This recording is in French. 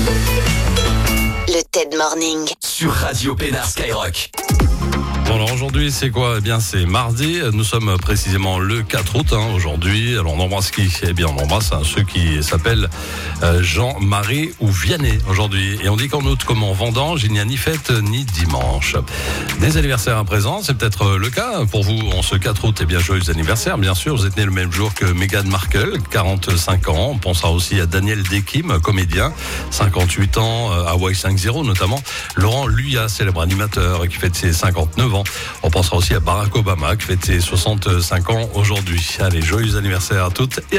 Le TED Morning. Sur Radio Pénard Skyrock. Bon, alors aujourd'hui, c'est quoi ? Eh bien, c'est mardi. Nous sommes précisément le 4 août aujourd'hui. Alors, on embrasse qui ? Eh bien, on embrasse ceux qui s'appellent Jean-Marie ou Vianney aujourd'hui. Et on dit qu'en août, comme en vendange, il n'y a ni fête ni dimanche. Des anniversaires à présent, c'est peut-être le cas pour vous en ce 4 août. Eh bien, joyeux anniversaire, bien sûr. Vous êtes né le même jour que Meghan Markle, 45 ans. On pensera aussi à Daniel Dekim, comédien, 58 ans, Hawaii 5-0 notamment. Laurent Luyat, célèbre animateur, qui fête ses 59 ans. On pensera aussi à Barack Obama, qui fête ses 65 ans aujourd'hui. Allez, joyeux anniversaire à toutes et à